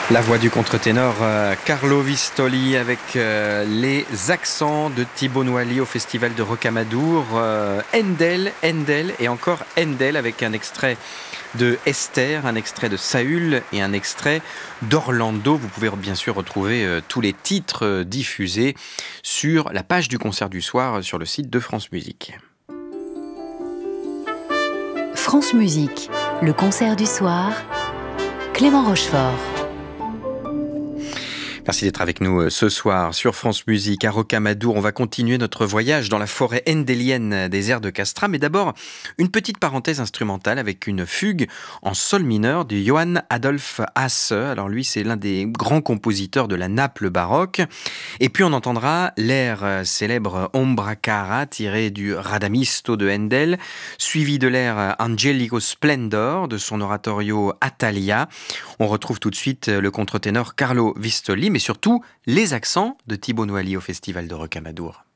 La voix du contre-ténor Carlo Vistoli avec les accents de Thibaut Noilly au Festival de Rocamadour. Handel et encore Handel avec un extrait de Esther, un extrait de Saül et un extrait d'Orlando. Vous pouvez bien sûr retrouver tous les titres diffusés sur la page du concert du soir sur le site de France Musique. France Musique, le concert du soir, Clément Rochefort. Merci d'être avec nous ce soir sur France Musique à Rocamadour. On va continuer notre voyage dans la forêt handélienne des airs de Castra. Mais d'abord, une petite parenthèse instrumentale avec une fugue en sol mineur de Johann Adolph Hasse. Alors lui, c'est l'un des grands compositeurs de la Naples baroque. Et puis on entendra l'air célèbre Ombra Cara tiré du Radamisto de Handel, suivi de l'air Angelico Splendor de son oratorio Atalia. On retrouve tout de suite le contre-ténor Carlo Vistoli, mais surtout les accents de Thibaut Noilly au Festival de Rocamadour.